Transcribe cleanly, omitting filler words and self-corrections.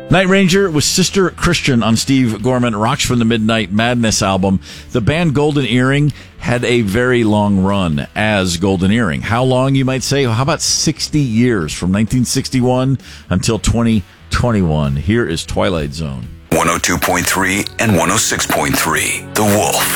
Night Ranger with Sister Christian on Steve Gorman, Rocks from the Midnight Madness album. The band Golden Earring had a very long run as Golden Earring. How long, you might say? How about 60 years, from 1961 until 2021? Here is Twilight Zone. 102.3 and 106.3, The Wolf.